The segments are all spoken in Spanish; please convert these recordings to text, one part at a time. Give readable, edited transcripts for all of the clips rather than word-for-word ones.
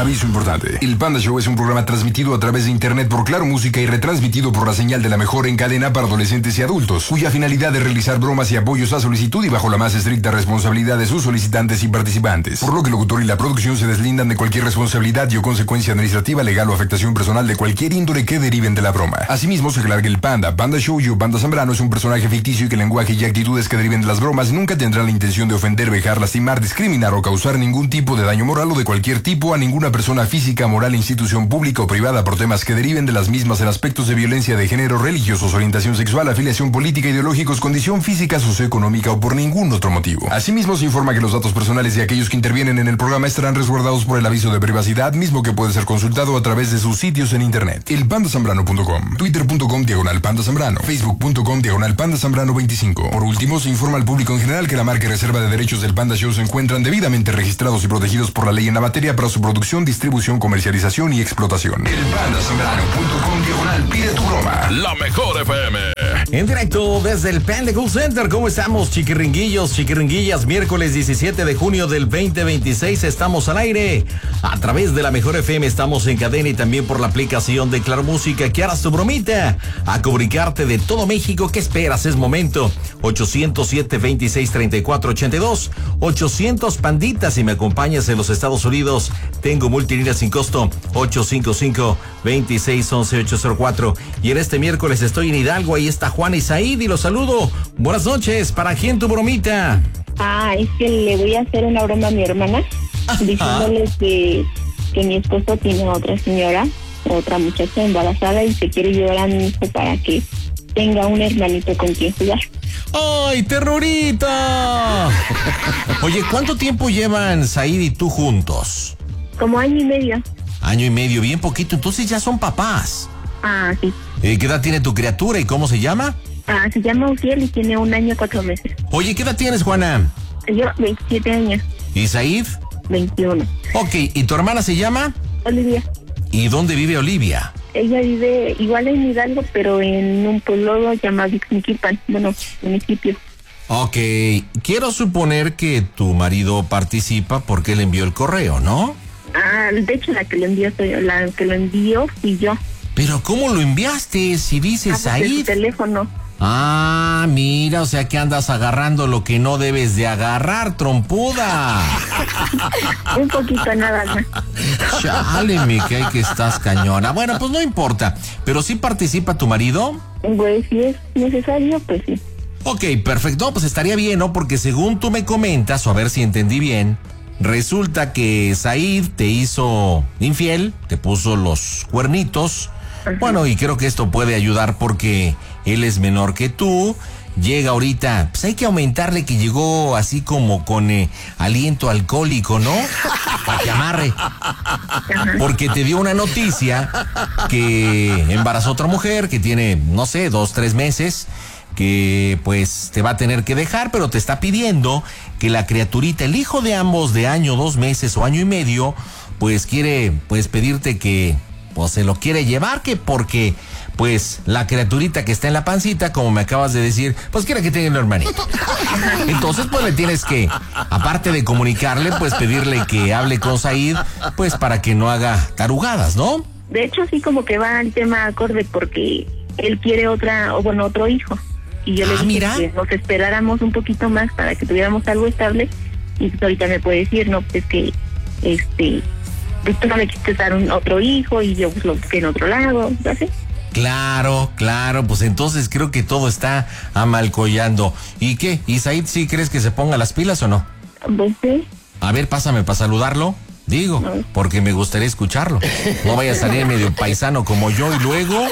Aviso importante. El Panda Show es un programa transmitido a través de internet por Claro Música y retransmitido por la señal de la mejor en cadena para adolescentes y adultos, cuya finalidad es realizar bromas y apoyos a solicitud y bajo la más estricta responsabilidad de sus solicitantes y participantes. Por lo que el locutor y la producción se deslindan de cualquier responsabilidad y o consecuencia administrativa, legal o afectación personal de cualquier índole que deriven de la broma. Asimismo, se aclara que el Panda Show y o Panda Zambrano es un personaje ficticio y que el lenguaje y actitudes que deriven de las bromas nunca tendrán la intención de ofender, vejar, lastimar, discriminar o causar ningún tipo de daño moral o de cualquier tipo a ninguna persona física, moral, institución pública o privada por temas que deriven de las mismas en aspectos de violencia de género, religiosos, orientación sexual, afiliación política, ideológicos, condición física, socioeconómica o por ningún otro motivo. Asimismo, se informa que los datos personales de aquellos que intervienen en el programa estarán resguardados por el aviso de privacidad, mismo que puede ser consultado a través de sus sitios en internet. elpandasambrano.com, twitter.com/pandazambrano, facebook.com/pandazambrano25. Por último, se informa al público en general que la marca y reserva de derechos del Panda Show se encuentran debidamente registrados y protegidos por la ley en la materia para su producción, distribución, comercialización y explotación. elpandasambrano.com/pide tu broma. La mejor FM. En directo desde el Panda Cool Center. ¿Cómo estamos, chiquiringuillos, chiquiringuillas? Miércoles 17 de junio del 2026 estamos al aire. A través de la mejor FM estamos en cadena y también por la aplicación de Claro Música. Que harás tu bromita a comunicarte de todo México. ¿Qué esperas? Es momento. 807-2634-82. 800 panditas. Si me acompañas en los Estados Unidos, tengo multilínea sin costo. 855-2611-804. Y en este miércoles estoy en Hidalgo. Ahí está Juan y Said y los saludo. Buenas noches. ¿Para quién tu bromita? Es que le voy a hacer una broma a mi hermana, diciéndole que mi esposo tiene a otra señora, otra muchacha embarazada y se quiere llevar a mi hijo para que tenga un hermanito con quien jugar. ¡Ay, ternurita! Oye, ¿cuánto tiempo llevan Said y tú juntos? Como año y medio. Año y medio, bien poquito. Entonces ya son papás. Sí. ¿Qué edad tiene tu criatura y cómo se llama? Se llama Uciel y tiene 1 año 4 meses. Oye, ¿qué edad tienes, Juana? Yo, 27 años. ¿Y Said? 21. Ok, ¿y tu hermana se llama? Olivia. ¿Y dónde vive Olivia? Ella vive igual en Hidalgo, pero en un pueblo llamado Ixmiquilpan, municipio. Ok, quiero suponer que tu marido participa porque él envió el correo, ¿no? De hecho la que lo envió fui yo. ¿Pero cómo lo enviaste? Si dices Said. Su teléfono. Mira, o sea que andas agarrando lo que no debes de agarrar, trompuda. Un poquito nada más. Chale, Mickey, que estás cañona. Bueno, pues no importa. ¿Pero sí participa tu marido? Pues si es necesario, pues sí. Ok, perfecto. Pues estaría bien, ¿no? Porque según tú me comentas, o a ver si entendí bien, resulta que Said te hizo infiel, te puso los cuernitos. Ajá. Bueno, y creo que esto puede ayudar porque él es menor que tú. Llega ahorita, pues hay que aumentarle que llegó así como con aliento alcohólico, ¿no? Para que amarre. Porque te dio una noticia que embarazó a otra mujer que tiene, no sé, 2, 3 meses, que pues te va a tener que dejar, pero te está pidiendo que la criaturita, el hijo de ambos de año, 2 meses o año y medio, pues quiere pues pedirte que pues se lo quiere llevar, que porque pues la criaturita que está en la pancita, como me acabas de decir, pues quiere que tenga un hermanito. Entonces pues le tienes que, aparte de comunicarle, pues pedirle que hable con Said, pues para que no haga tarugadas, ¿no? De hecho sí, como que va el tema acorde porque él quiere otro hijo. Y yo le dije mira, que nos esperáramos un poquito más para que tuviéramos algo estable. Y pues ahorita me puede decir, no, pues que pues tú no le quisiste dar otro hijo y yo pues lo busqué en otro lado, ¿sí? Claro, pues entonces creo que todo está amalcollando. ¿Y qué? ¿Y Said sí crees que se ponga las pilas o no? Pues sí. A ver, pásame para saludarlo. Digo, porque me gustaría escucharlo. No vaya a salir medio paisano como yo y luego...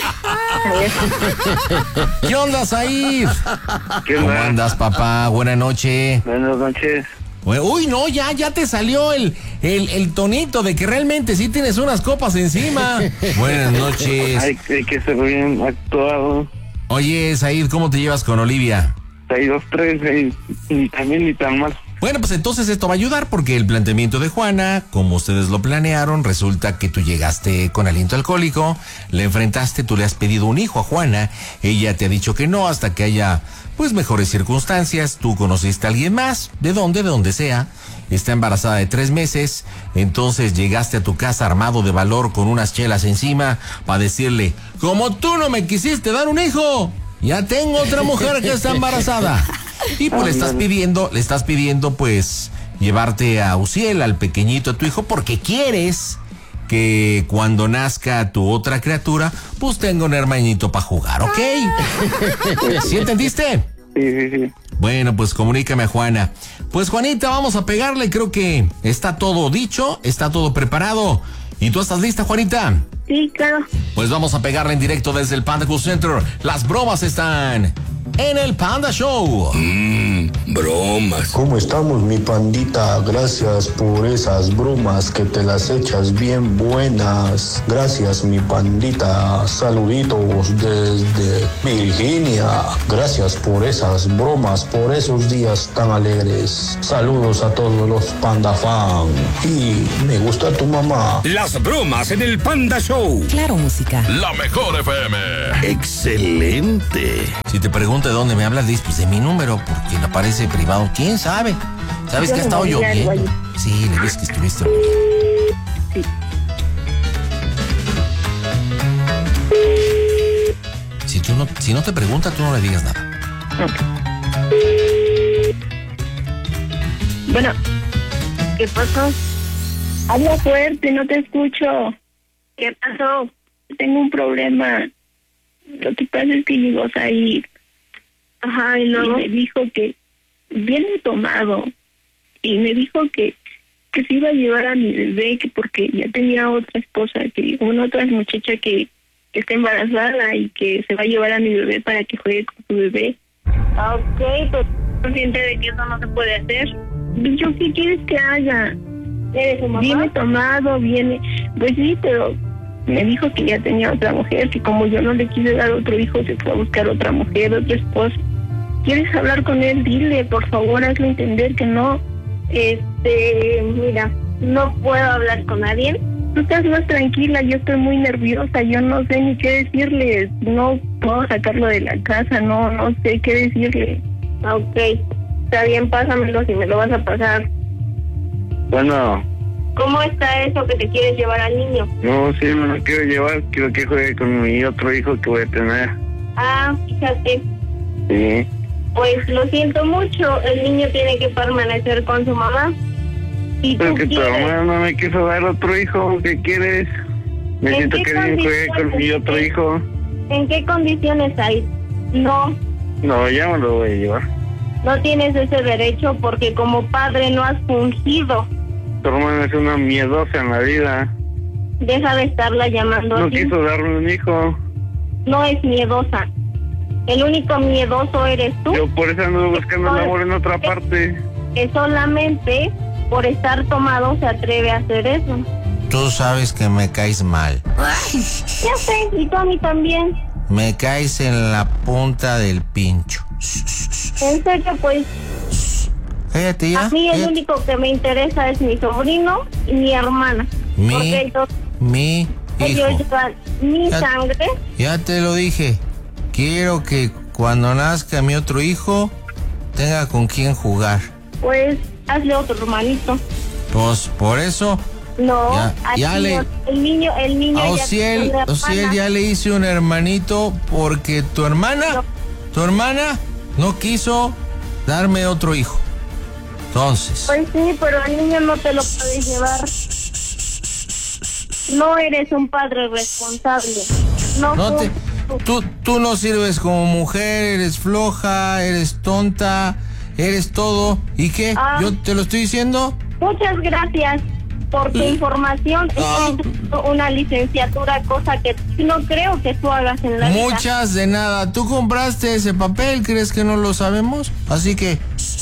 ¿Qué onda, Said? ¿Cómo andas, papá? Buenas noches. Buenas noches. Uy, no, ya te salió el tonito de que realmente sí tienes unas copas encima. Buenas noches. Hay que ser bien actuado. Oye, Said, ¿cómo te llevas con Olivia? Hay 2, 3, ni tan bien ni tan mal. Bueno, pues entonces esto va a ayudar porque el planteamiento de Juana, como ustedes lo planearon, resulta que tú llegaste con aliento alcohólico, le enfrentaste, tú le has pedido un hijo a Juana, ella te ha dicho que no hasta que haya pues mejores circunstancias, tú conociste a alguien más, de donde sea, está embarazada de 3 meses, entonces llegaste a tu casa armado de valor con unas chelas encima para decirle, como tú no me quisiste dar un hijo, ya tengo otra mujer que está embarazada. Y pues le estás pidiendo pues llevarte a Uciel, al pequeñito, a tu hijo, porque quieres que cuando nazca tu otra criatura, pues tenga un hermanito para jugar, ¿ok? ¿Sí entendiste? Sí. Bueno, pues comunícame a Juana. Pues Juanita, vamos a pegarle, creo que está todo dicho, está todo preparado. ¿Y tú estás lista, Juanita? Sí, claro. Pues vamos a pegarle en directo desde el Panda Cool Center. Las bromas están en el Panda Show. Bromas. ¿Cómo estamos, mi pandita? Gracias por esas bromas que te las echas bien buenas. Gracias, mi pandita. Saluditos desde Virginia. Gracias por esas bromas, por esos días tan alegres. Saludos a todos los Panda fan. Y me gusta tu mamá. Las bromas en el Panda Show. Claro, música. La mejor FM. Excelente. Si te pregunto de dónde me hablas, dices, pues de mi número, porque le aparece privado. ¿Quién sabe? ¿Sabes que ha estado lloviendo? Sí, le ves que estuviste Sí. Si no te pregunta, tú no le digas nada. Bueno, ¿qué pasó? Habla fuerte, no te escucho. ¿Qué pasó? Tengo un problema. Lo que pasa es que llegó Said. Ajá, y luego me dijo que viene tomado. Y me dijo que se iba a llevar a mi bebé, que porque ya tenía otra esposa, que una otra muchacha que está embarazada y que se va a llevar a mi bebé para que juegue con su bebé. Ok, pero consciente de que eso no se puede hacer. ¿Yo qué quieres que haga? ¿Eres su mamá? Viene tomado, pues sí, pero me dijo que ya tenía otra mujer, que como yo no le quise dar otro hijo, se fue a buscar otra mujer, otra esposa. ¿Quieres hablar con él? Dile, por favor, hazle entender que no. Mira, no puedo hablar con nadie. Tú estás más tranquila, yo estoy muy nerviosa, yo no sé ni qué decirle, no puedo sacarlo de la casa, no sé qué decirle. Ok, está bien, pásamelo si me lo vas a pasar. Bueno. ¿Cómo está eso que te quieres llevar al niño? No, sí, me lo quiero llevar. Quiero que juegue con mi otro hijo que voy a tener. Ah, fíjate. Sí. Pues lo siento mucho, el niño tiene que permanecer con su mamá. Si Pero tú que tu quieres... mamá no me quiso dar otro hijo. ¿Qué quieres? Necesito que alguien juegue con mi otro hijo. ¿En qué condiciones hay? No ya me lo voy a llevar. No tienes ese derecho porque como padre no has fungido. Tu hermana es una miedosa en la vida. Deja de estarla llamando No así. quiso darme un hijo. No es miedosa. El único miedoso eres tú. Yo por eso ando buscando el amor en otra parte. Que solamente por estar tomado se atreve a hacer eso. Tú sabes que me caes mal. Ya sé, y tú a mí también. Me caes en la punta del pincho. En serio, pues... Cállate ya. A mí el único que me interesa es mi sobrino y mi hermana. Porque mi hijo. ellos llevan mi sangre. Ya te lo dije. Quiero que cuando nazca mi otro hijo tenga con quién jugar. Pues hazle otro hermanito. Pues por eso. No, ya le. El niño a Ociel ya le hice un hermanito porque tu hermana no quiso darme otro hijo. Entonces. Pues sí, pero el niño no te lo puedes llevar. No eres un padre responsable. Tú no sirves como mujer, eres floja, eres tonta, eres todo. ¿Y qué? ¿Yo te lo estoy diciendo? Muchas gracias por tu información. Una licenciatura, cosa que no creo que tú hagas en la vida. Muchas de nada. Tú compraste ese papel, ¿crees que no lo sabemos? Así que...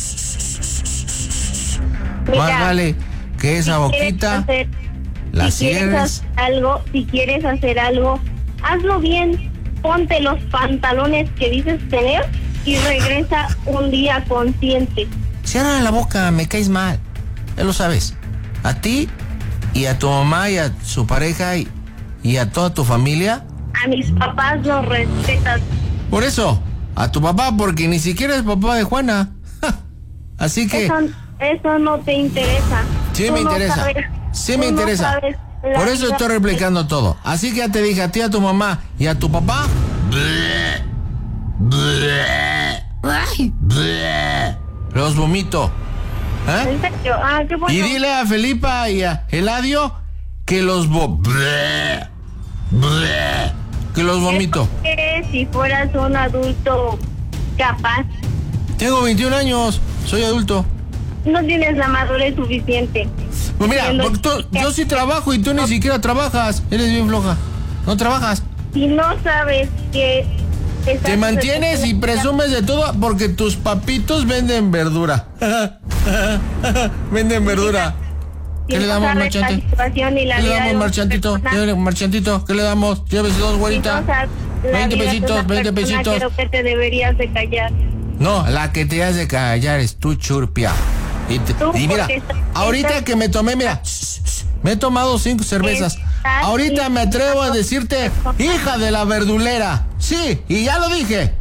Mira, más vale que esa boquita la cierres. Si quieres hacer algo, hazlo bien. Ponte los pantalones que dices tener y regresa un día consciente. Cierra la boca, me caes mal. Ya lo sabes. A ti y a tu mamá y a su pareja y a toda tu familia. A mis papás los respetas. Por eso, a tu papá, porque ni siquiera es papá de Juana. Así que... Eso no te interesa. Sí Tú me no interesa. sabes- Sí me tú no interesa. sabes la Por eso vida estoy replicando todo. Así que ya te dije a ti, a tu mamá y a tu papá. Los vomito. ¿Eh? ¿En serio? Ah, qué bueno. Y dile a Felipa y a Eladio que los que los vomito. Que si fueras un adulto capaz, Tengo 21 años, soy adulto. no tienes la madurez suficiente. Pues mira, Siendo porque yo sí trabajo y tú ni siquiera trabajas. Eres bien floja. No trabajas. Si no sabes que... Te mantienes y presumes de todo porque tus papitos venden verdura. Venden verdura. ¿Qué le damos, marchante? ¿Qué le damos, marchantito? Marchantito, ¿qué le damos? Llévese dos, güerita. 20 pesitos, 20 pesitos. Creo que te deberías de callar. No, la que te has de callar es tu churpia. Y mira, ahorita que me tomé, mira, me he tomado 5 cervezas. Ahorita me atrevo a decirte, hija de la verdulera. Sí, y ya lo dije.